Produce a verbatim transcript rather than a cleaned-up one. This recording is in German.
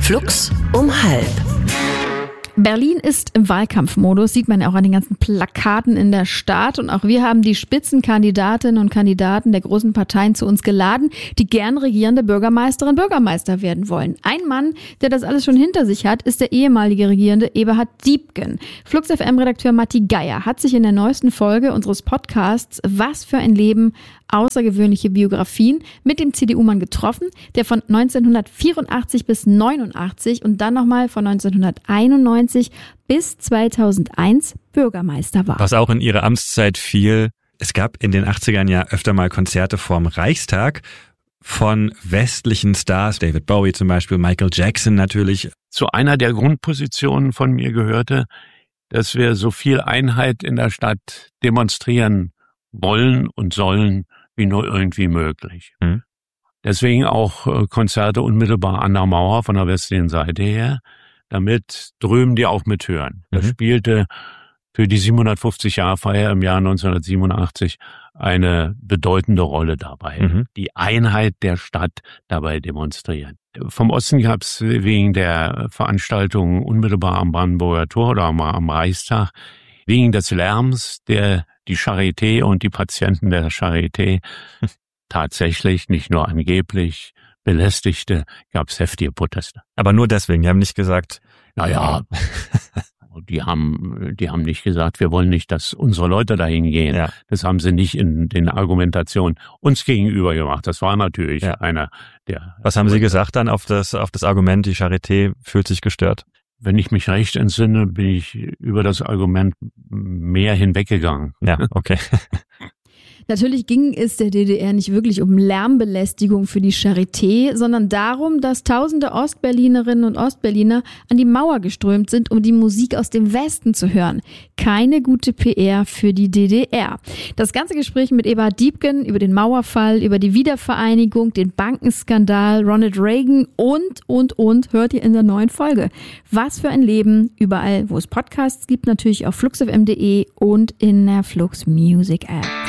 Flux um halb. Berlin ist im Wahlkampfmodus, sieht man ja auch an den ganzen Plakaten in der Stadt. Und auch wir haben die Spitzenkandidatinnen und Kandidaten der großen Parteien zu uns geladen, die gern regierende Bürgermeisterin, Bürgermeister werden wollen. Ein Mann, der das alles schon hinter sich hat, ist der ehemalige Regierende Eberhard Diepgen. Flux F M-Redakteur Matti Geier hat sich in der neuesten Folge unseres Podcasts "Was für ein Leben? Außergewöhnliche Biografien" mit dem C D U-Mann getroffen, der von neunzehnhundertvierundachtzig bis neunundachtzig und dann nochmal von neunzehnhunderteinundneunzig bis zweitausendeins Bürgermeister war. Was auch in ihre Amtszeit fiel: Es gab in den achtzigern ja öfter mal Konzerte vorm Reichstag von westlichen Stars, David Bowie zum Beispiel, Michael Jackson natürlich. Zu einer der Grundpositionen von mir gehörte, dass wir so viel Einheit in der Stadt demonstrieren wollen und sollen, wie nur irgendwie möglich. Mhm. Deswegen auch äh, Konzerte unmittelbar an der Mauer von der westlichen Seite her, damit drüben die auch mithören. Mhm. Das spielte für die siebenhundertfünfzig-Jahr-Feier im Jahr neunzehnhundertsiebenundachtzig eine bedeutende Rolle dabei. Mhm. Die Einheit der Stadt dabei demonstrieren. Vom Osten gab es wegen der Veranstaltung unmittelbar am Brandenburger Tor oder am, am Reichstag, wegen des Lärms, der die Charité und die Patienten der Charité tatsächlich, nicht nur angeblich, belästigte, gab es heftige Proteste. Aber nur deswegen, die haben nicht gesagt, naja, die haben, die haben nicht gesagt, wir wollen nicht, dass unsere Leute dahin gehen. Ja. Das haben sie nicht in den Argumentationen uns gegenüber gemacht. Das war natürlich ja. einer der... Was haben Sie gesagt dann auf das, auf das Argument, die Charité fühlt sich gestört? Wenn ich mich recht entsinne, bin ich über das Argument mehr hinweggegangen. Ja, okay. Natürlich ging es der D D R nicht wirklich um Lärmbelästigung für die Charité, sondern darum, dass tausende Ostberlinerinnen und Ostberliner an die Mauer geströmt sind, um die Musik aus dem Westen zu hören. Keine gute P R für die D D R. Das ganze Gespräch mit Eberhard Diepgen über den Mauerfall, über die Wiedervereinigung, den Bankenskandal, Ronald Reagan und, und, und hört ihr in der neuen Folge. Was für ein Leben, überall, wo es Podcasts gibt, natürlich auf flux f m punkt de und in der Flux Music App.